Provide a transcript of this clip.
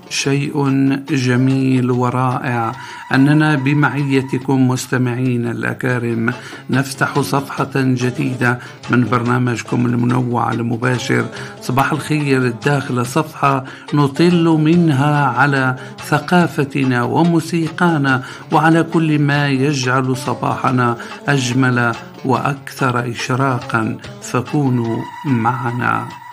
شيء جميل ورائع أننا بمعيتكم مستمعين الأكارم نفتح صفحة جديدة من برنامجكم المنوع المباشر صباح الخير، داخل صفحة نطل منها على ثقافتنا وموسيقانا وعلى كل ما يجعل صباحنا أجمل وأكثر إشراقا، فكونوا معنا.